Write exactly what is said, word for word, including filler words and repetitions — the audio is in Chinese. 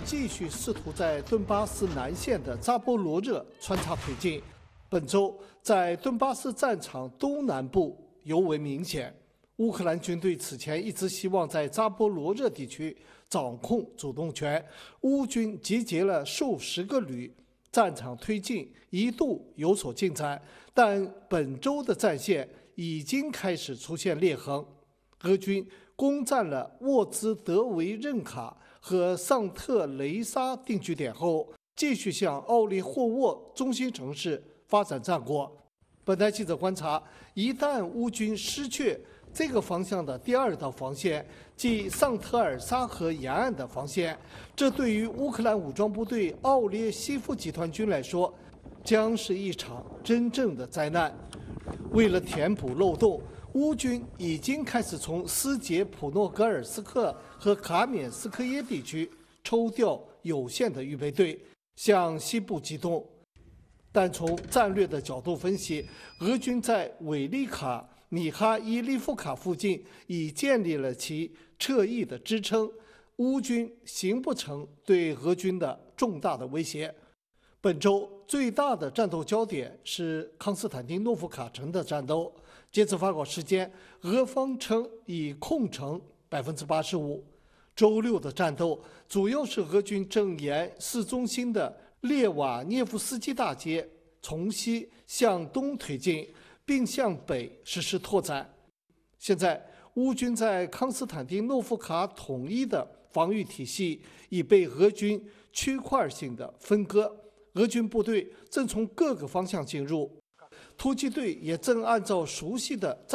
继续试图在顿巴斯南线的扎波罗热穿插推进。本周在顿巴斯战场东南部尤为明显。乌克兰军队此前一直希望在扎波罗热地区掌控主动权，乌军集结了数十个旅，战场推进一度有所进展，但本周的战线已经开始出现裂痕。俄军攻占了沃兹德维任卡和桑特雷沙定居点后，继续向奥利霍沃中心城市发展战果。本台记者观察，一旦乌军失去这个方向的第二道防线，即桑特尔沙河沿岸的防线，这对于乌克兰武装部队奥列西夫集团军来说，将是一场真正的灾难。为了填补漏洞，乌军已经开始从斯捷普诺格尔斯克和卡缅斯科耶地区抽调有限的预备队，向西部机动。但从战略的角度分析，俄军在韦利卡、米哈伊利夫卡附近已建立了其侧翼的支撑，乌军形不成对俄军的重大的威胁。本周最大的战斗焦点是康斯坦丁诺夫卡城的战斗。截至发稿时间，俄方称已控城百分之八十五。周六的战斗主要是俄军正沿市中心的列瓦涅夫斯基大街从西向东推进，并向北实施拓展。现在，乌军在康斯坦丁诺夫卡统一的防御体系已被俄军区块性的分割，俄军部队正从各个方向进入，突击队也正按照熟悉的